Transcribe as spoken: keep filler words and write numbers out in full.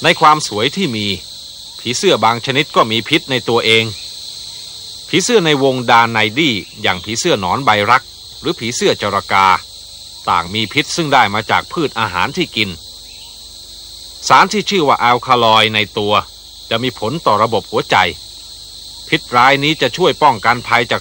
ในความสวยที่มีผีเสื้อบางชนิดก็มีพิษในตัวเองผีเสื้อในวงดานไนดี้อย่างผีเสื้อหนอนใบรักหรือผีเสื้อจรกาต่างมีพิษซึ่งได้มาจากพืชอาหารที่กินสารที่ชื่อว่าแอลคาลอยด์ในตัวจะมีผลต่อระบบหัวใจพิษร้ายนี้จะช่วยป้องกันภัยจาก